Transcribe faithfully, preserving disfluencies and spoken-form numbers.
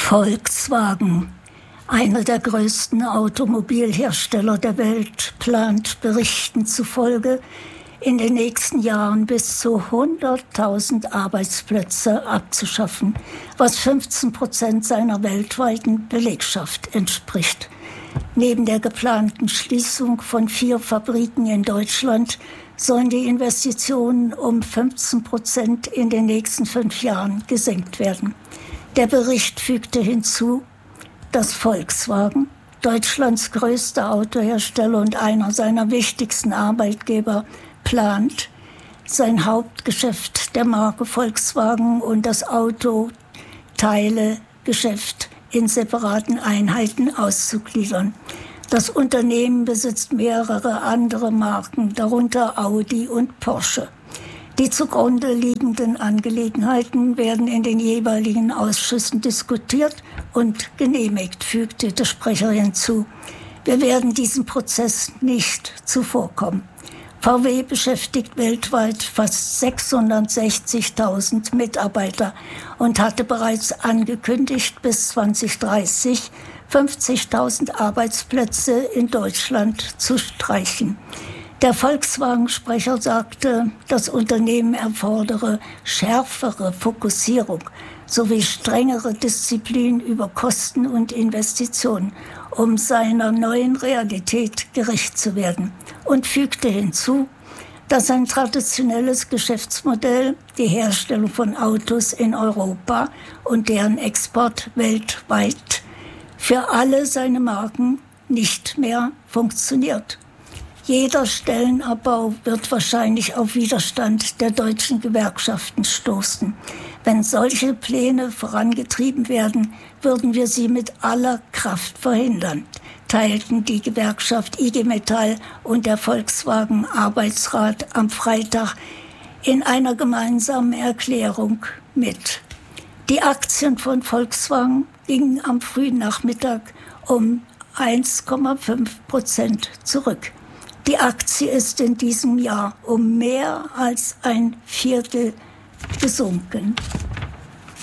Volkswagen, einer der größten Automobilhersteller der Welt, plant Berichten zufolge, in den nächsten Jahren bis zu hunderttausend Arbeitsplätze abzuschaffen, was fünfzehn Prozent seiner weltweiten Belegschaft entspricht. Neben der geplanten Schließung von vier Fabriken in Deutschland sollen die Investitionen um fünfzehn Prozent in den nächsten fünf Jahren gesenkt werden. Der Bericht fügte hinzu, dass Volkswagen, Deutschlands größter Autohersteller und einer seiner wichtigsten Arbeitgeber, plant, sein Hauptgeschäft der Marke Volkswagen und das Autoteilegeschäft in separaten Einheiten auszugliedern. Das Unternehmen besitzt mehrere andere Marken, darunter Audi und Porsche. Die zugrunde liegenden Angelegenheiten werden in den jeweiligen Ausschüssen diskutiert und genehmigt, fügte die Sprecherin hinzu. Wir werden diesem Prozess nicht zuvorkommen. V W beschäftigt weltweit fast sechshundertsechzigtausend Mitarbeiter und hatte bereits angekündigt, bis zwanzig dreißig fünfzigtausend Arbeitsplätze in Deutschland zu streichen. Der Volkswagen-Sprecher sagte, das Unternehmen erfordere schärfere Fokussierung sowie strengere Disziplin über Kosten und Investitionen, um seiner neuen Realität gerecht zu werden, und fügte hinzu, dass ein traditionelles Geschäftsmodell, die Herstellung von Autos in Europa und deren Export weltweit, für alle seine Marken nicht mehr funktioniert. Jeder Stellenabbau wird wahrscheinlich auf Widerstand der deutschen Gewerkschaften stoßen. Wenn solche Pläne vorangetrieben werden, würden wir sie mit aller Kraft verhindern, teilten die Gewerkschaft I G Metall und der Volkswagen Arbeitsrat am Freitag in einer gemeinsamen Erklärung mit. Die Aktien von Volkswagen gingen am frühen Nachmittag um eins Komma fünf Prozent zurück. Die Aktie ist in diesem Jahr um mehr als ein Viertel gesunken.